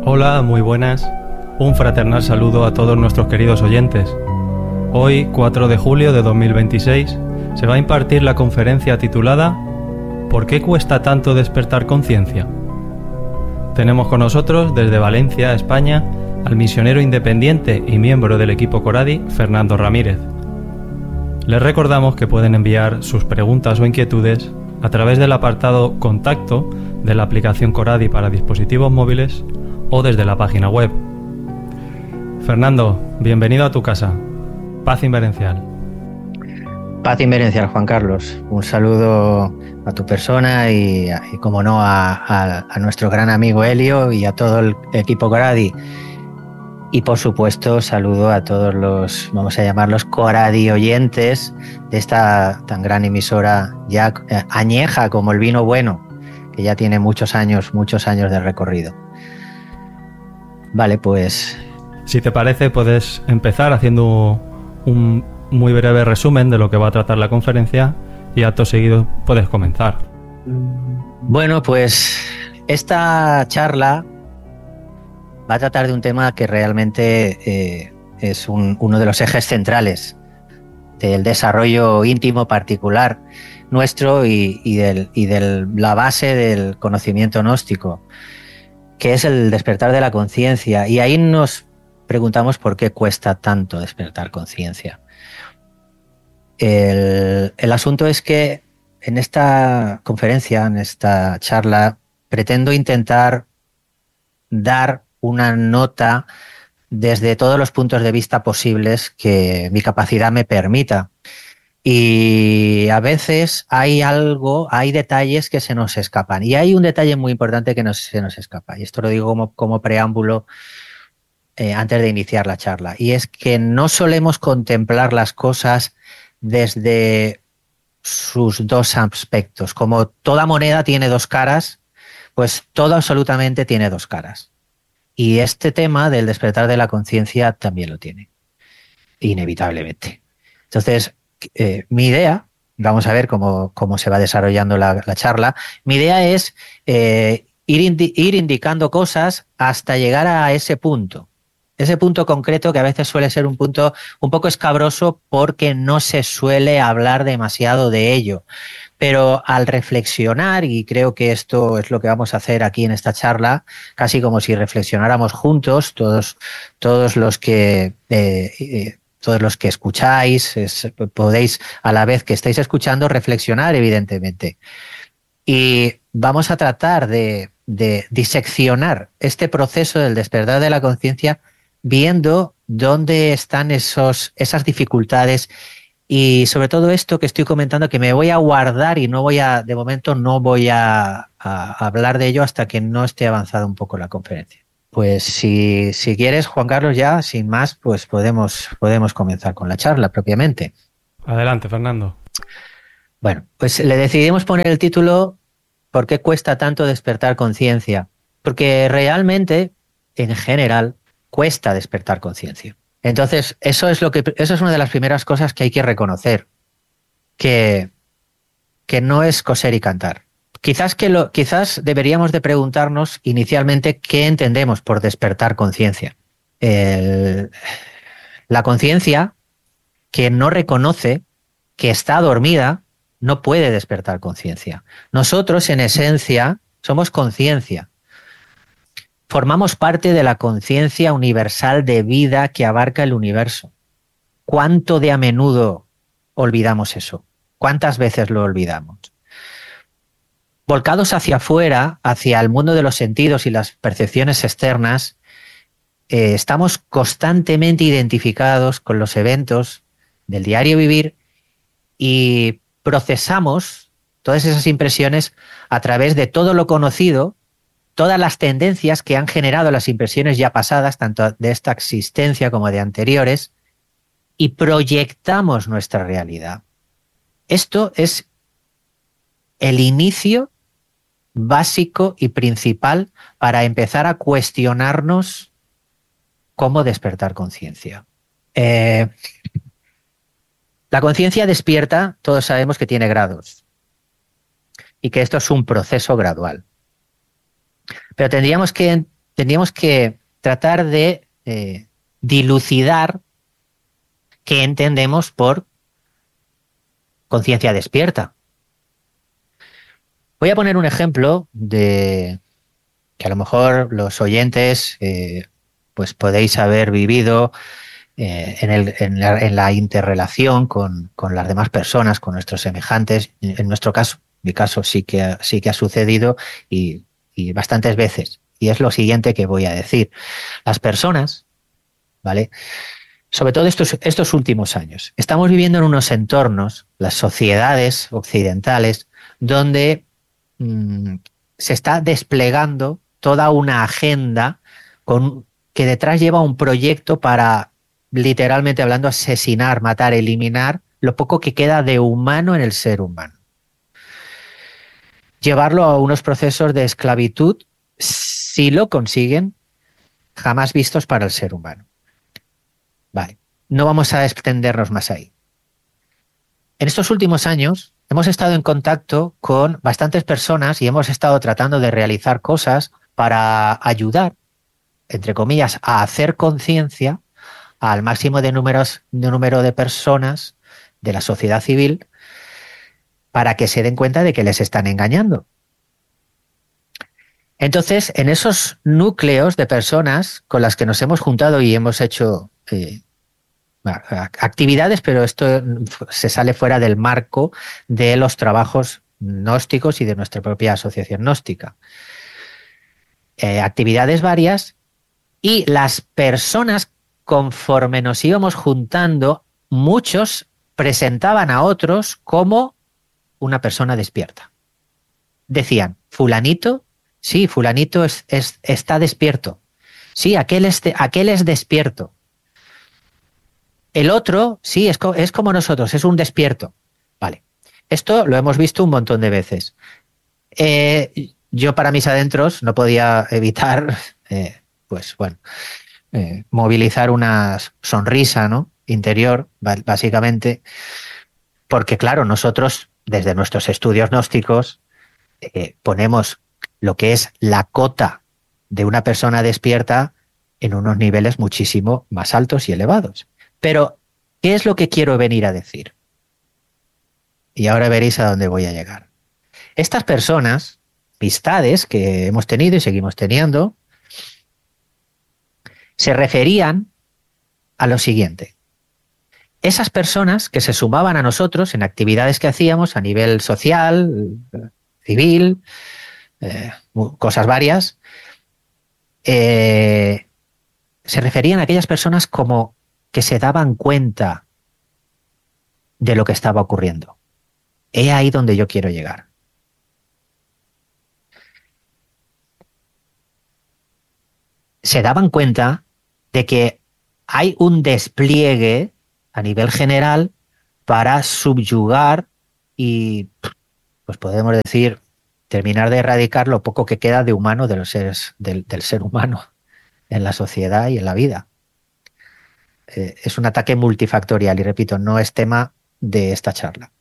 Hola, muy buenas. Un fraternal saludo a todos nuestros queridos oyentes. Hoy, 4 de julio de 2026, se va a impartir la conferencia titulada ¿Por qué cuesta tanto despertar conciencia? Tenemos con nosotros, desde Valencia, España, al misionero independiente y miembro del equipo Coradi, Fernando Ramírez. Les recordamos que pueden enviar sus preguntas o inquietudes a través del apartado Contacto de la aplicación Coradi para dispositivos móviles o desde la página web. Fernando, bienvenido a tu casa. Paz inverencial. Paz inverencial, Juan Carlos. Un saludo a tu persona y como no, a nuestro gran amigo Helio y a todo el equipo Coradi. Y por supuesto, saludo a todos los, vamos a llamarlos Coradi oyentes de esta tan gran emisora ya añeja como el vino bueno, que ya tiene muchos años de recorrido. Vale, pues... Si te parece, puedes empezar haciendo un muy breve resumen de lo que va a tratar la conferencia y acto seguido puedes comenzar. Bueno, pues esta charla va a tratar de un tema que realmente es uno de los ejes centrales del desarrollo íntimo particular nuestro y de la base del conocimiento gnóstico, que es el despertar de la conciencia. Y ahí nos preguntamos por qué cuesta tanto despertar conciencia. El asunto es que en esta conferencia, en esta charla, pretendo intentar dar una nota desde todos los puntos de vista posibles que mi capacidad me permita. Y a veces hay detalles que se nos escapan. Y hay un detalle muy importante que se nos escapa. Y esto lo digo como preámbulo antes de iniciar la charla. Y es que no solemos contemplar las cosas desde sus dos aspectos. Como toda moneda tiene dos caras, pues todo absolutamente tiene dos caras. Y este tema del despertar de la conciencia también lo tiene, inevitablemente. Entonces, mi idea, vamos a ver cómo se va desarrollando la charla, mi idea es ir indicando cosas hasta llegar a ese punto concreto que a veces suele ser un punto un poco escabroso porque no se suele hablar demasiado de ello. Pero al reflexionar, y creo que esto es lo que vamos a hacer aquí en esta charla, casi como si reflexionáramos juntos, todos los que escucháis, podéis a la vez que estáis escuchando reflexionar, evidentemente. Y vamos a tratar de diseccionar este proceso del despertar de la conciencia viendo dónde están esas dificultades y sobre todo esto que estoy comentando, que me voy a guardar y de momento no voy a hablar de ello hasta que no esté avanzada un poco la conferencia. Pues si quieres, Juan Carlos, ya sin más, pues podemos comenzar con la charla propiamente. Adelante, Fernando. Bueno, pues le decidimos poner el título ¿Por qué cuesta tanto despertar conciencia? Porque realmente, en general, cuesta despertar conciencia. Entonces, eso es una de las primeras cosas que hay que reconocer, que no es coser y cantar. Quizás deberíamos de preguntarnos inicialmente qué entendemos por despertar conciencia. La conciencia que no reconoce que está dormida no puede despertar conciencia. Nosotros, en esencia, somos conciencia. Formamos parte de la conciencia universal de vida que abarca el universo. ¿Cuánto de a menudo olvidamos eso? ¿Cuántas veces lo olvidamos? Volcados hacia afuera, hacia el mundo de los sentidos y las percepciones externas, estamos constantemente identificados con los eventos del diario vivir y procesamos todas esas impresiones a través de todo lo conocido, todas las tendencias que han generado las impresiones ya pasadas, tanto de esta existencia como de anteriores, y proyectamos nuestra realidad. Esto es el inicio básico y principal para empezar a cuestionarnos cómo despertar conciencia. La conciencia despierta, todos sabemos que tiene grados y que esto es un proceso gradual. Pero tendríamos que tendríamos que tratar de dilucidar qué entendemos por conciencia despierta. Voy a poner un ejemplo de que a lo mejor los oyentes pues podéis haber vivido en la interrelación con las demás personas, con nuestros semejantes. En nuestro caso, mi caso sí que ha sucedido y bastantes veces. Y es lo siguiente que voy a decir. Las personas, ¿vale? Sobre todo estos últimos años, estamos viviendo en unos entornos, las sociedades occidentales, donde se está desplegando toda una agenda que detrás lleva un proyecto para, literalmente hablando, asesinar, matar, eliminar lo poco que queda de humano en el ser humano. Llevarlo a unos procesos de esclavitud, si lo consiguen, jamás vistos para el ser humano. Vale, no vamos a extendernos más ahí. En estos últimos años hemos estado en contacto con bastantes personas y hemos estado tratando de realizar cosas para ayudar, entre comillas, a hacer conciencia al máximo de número de personas de la sociedad civil para que se den cuenta de que les están engañando. Entonces, en esos núcleos de personas con las que nos hemos juntado y hemos hecho actividades, pero esto se sale fuera del marco de los trabajos gnósticos y de nuestra propia asociación gnóstica. Actividades varias, y las personas, conforme nos íbamos juntando, muchos presentaban a otros como una persona despierta. Decían, fulanito, sí, fulanito está despierto. Sí, aquel es despierto. El otro, sí, es como nosotros, es un despierto. Vale. Esto lo hemos visto un montón de veces. Yo para mis adentros no podía evitar, movilizar una sonrisa, ¿no?, interior, básicamente, porque claro, nosotros desde nuestros estudios gnósticos ponemos lo que es la cota de una persona despierta en unos niveles muchísimo más altos y elevados. Pero, ¿qué es lo que quiero venir a decir? Y ahora veréis a dónde voy a llegar. Estas personas, amistades que hemos tenido y seguimos teniendo, se referían a lo siguiente. Esas personas que se sumaban a nosotros en actividades que hacíamos a nivel social, civil, cosas varias, se referían a aquellas personas como que se daban cuenta de lo que estaba ocurriendo. He ahí donde yo quiero llegar. Se daban cuenta de que hay un despliegue a nivel general para subyugar y, pues podemos decir, terminar de erradicar lo poco que queda de humano de los seres, del ser humano en la sociedad y en la vida. Es un ataque multifactorial y, repito, no es tema de esta charla.